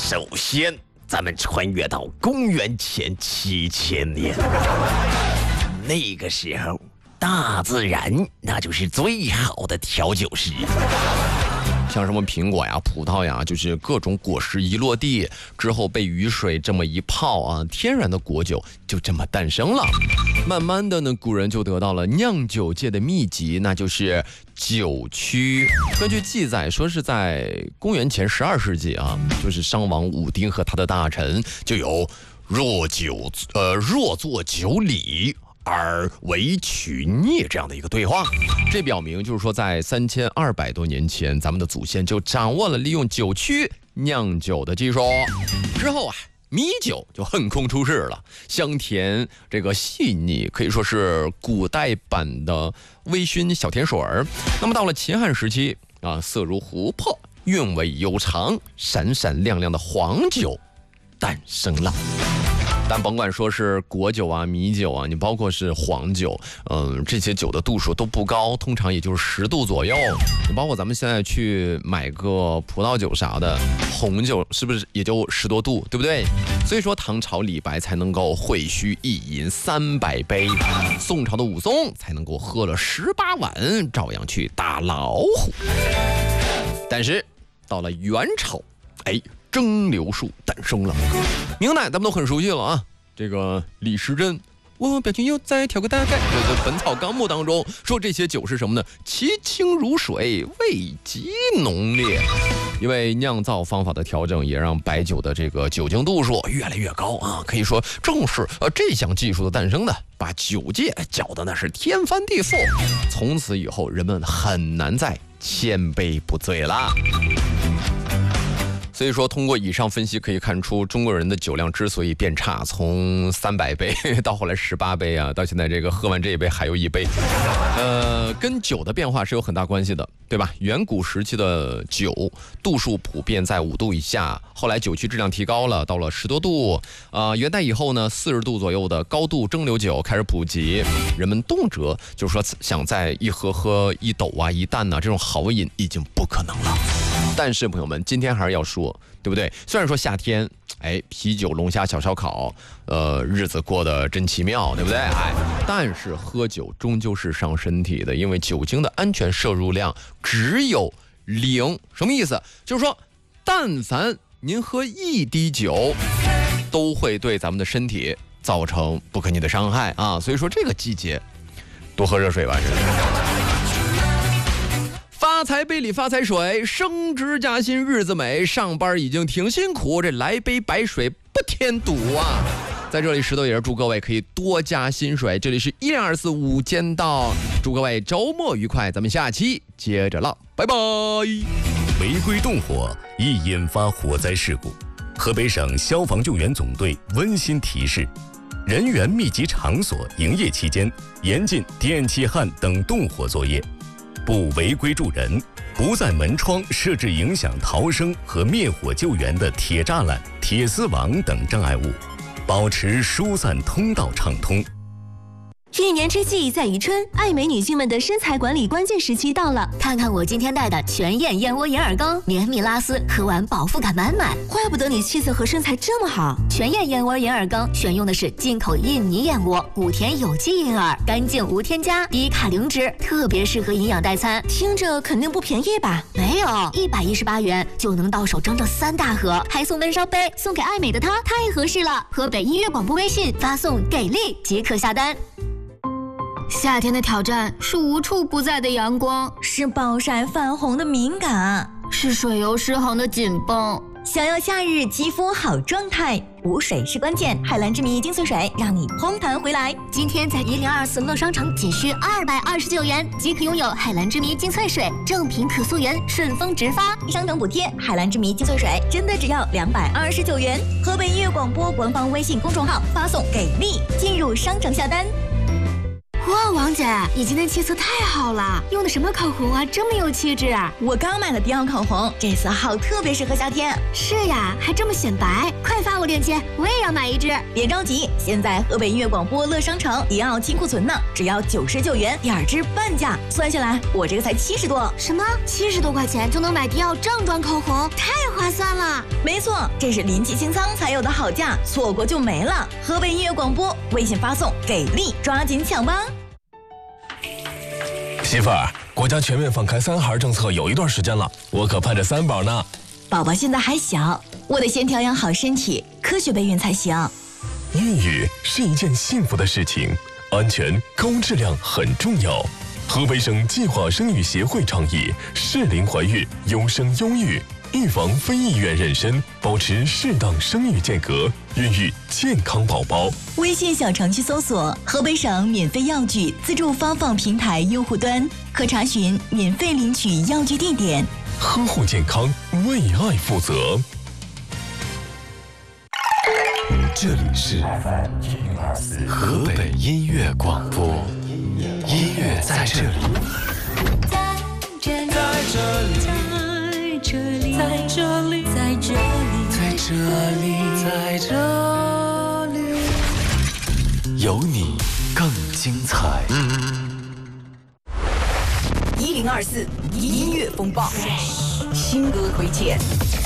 首先，咱们穿越到公元前7000年，那个时候，大自然那就是最好的调酒师。像什么苹果呀、葡萄呀，就是各种果实一落地之后被雨水这么一泡啊，天然的果酒就这么诞生了。慢慢的呢，古人就得到了酿酒界的秘籍，那就是酒曲。根据记载说是在公元前12世纪啊，就是商王武丁和他的大臣就有若作酒礼而为曲孽这样的一个对话，这表明就是说，在3200多年前，咱们的祖先就掌握了利用酒曲酿酒的技术。之后啊，米酒就横空出世了，香甜这个细腻，可以说是古代版的微醺小甜水儿。那么到了秦汉时期啊，色如琥珀，韵味悠长，闪闪亮亮的黄酒诞生了。但甭管说是果酒啊、米酒啊，你包括是黄酒，这些酒的度数都不高，通常也就是10度左右。你包括咱们现在去买个葡萄酒啥的，红酒是不是也就10多度，对不对？所以说唐朝李白才能够会须一饮300杯，宋朝的武松才能够喝了18碗，照样去打老虎。但是到了元朝，蒸馏术诞生了。明代咱们都很熟悉了啊，这个李时珍，我表情又再调个大概。这《本草纲目》当中说这些酒是什么呢？其清如水，味极浓烈。因为酿造方法的调整，也让白酒的这个酒精度数越来越高啊。可以说，正是这项技术的诞生的，把酒界搅得那是天翻地覆。从此以后，人们很难再千杯不醉了。所以说，通过以上分析可以看出，中国人的酒量之所以变差，从300杯到后来18杯啊，到现在这个喝完这一杯还有一杯，跟酒的变化是有很大关系的，对吧？远古时期的酒度数普遍在5度以下，后来酒曲质量提高了，到了10多度。元代以后呢，40度左右的高度蒸馏酒开始普及，人们动辄就是说想在一盒喝1斗啊、1担啊这种好饮已经不可能了。但是朋友们，今天还是要说，对不对？虽然说夏天，啤酒、龙虾、小烧烤，日子过得真奇妙，对不对？但是喝酒终究是伤身体的，因为酒精的安全摄入量只有0。什么意思？就是说，但凡您喝1滴酒，都会对咱们的身体造成不可逆的伤害啊！所以说，这个季节多喝热水吧，发财杯里发财水，升职加薪日子美，上班已经挺辛苦，这来杯白水不添堵啊！在这里石头也是祝各位可以多加薪水。这里是1024午间到，祝各位周末愉快，咱们下期接着唠，拜拜。 违规动火易引发火灾事故，河北省消防救援总队温馨提示：人员密集场所营业期间，严禁电气焊等动火作业，不违规助人，不在门窗设置影响逃生和灭火救援的铁栅栏、铁丝网等障碍物，保持疏散通道畅通。 一年之计在于春，爱美女性们的身材管理关键时期到了。 看看我今天带的全燕燕窝银耳羹，绵密拉丝，喝完饱腹感满满。 怪不得你气色和身材这么好。 全燕燕窝银耳羹选用的是进口印尼燕窝，谷田有机银耳，干净无添加，低卡零脂，特别适合营养代餐。 听着肯定不便宜吧？ 没有，118元就能到手整整3大盒，还送温烧杯，送给爱美的她，太合适了。河北音乐广播微信发送给力即可下单。 夏天的挑战是无处不在的阳光， 是暴晒泛红的敏感， 是水油失衡的紧绷。 想要夏日肌肤好状态，补水是关键。海蓝之谜精粹水让你嘭弹回来。 今天在1024乐商城仅需229元即可拥有海蓝之谜精粹水，正品可溯源，顺丰直发， 商城补贴。海蓝之谜精粹水真的只要229元。河北音乐广播官方微信公众号发送给力，进入商城下单。 哇，王姐，你今天气色太好了，用的什么口红啊，这么有气质啊！ 我刚买了迪奥口红，这色号特别适合夏天。 是呀，还这么显白，快发我链接，我也要买一支。 别着急，现在河北音乐广播乐商城迪奥清库存呢，只要99元，2支半价，算下来我这个才70多。 什么？70多块钱就能买迪奥正装口红，太划算了！ 了。 没错，这是临期清仓才有的好价，错过就没了。河北音乐广播，微信发送给力，抓紧抢吧！ 媳妇儿，国家全面放开3孩政策有一段时间了，我可盼着3宝呢。 宝宝现在还小，我得先调养好身体，科学备孕才行。 孕育是一件幸福的事情，安全高质量很重要。河北省计划生育协会倡议适龄怀孕，优生优育，预防非意愿妊娠，保持适当生育间隔，孕育健康宝宝。 微信小程序搜索河北省免费药具自助发放平台用户端，可查询免费领取药具地点。 呵护健康，为爱负责。 这里是 FM1024河北音乐广播，音乐在这里， 在这里，在这里，在这里，在这里，在这里，在这里， 有你更精彩。 1024音乐风暴，新歌推荐。